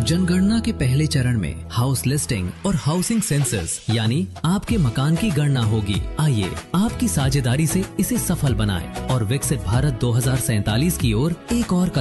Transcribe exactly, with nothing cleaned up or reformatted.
जनगणना के पहले चरण में हाउस लिस्टिंग और हाउसिंग सेंसस यानी आपके मकान की गणना होगी। आइए आपकी साझेदारी से इसे सफल बनाएं और विकसित भारत दो हज़ार सैंतालीस की ओर एक और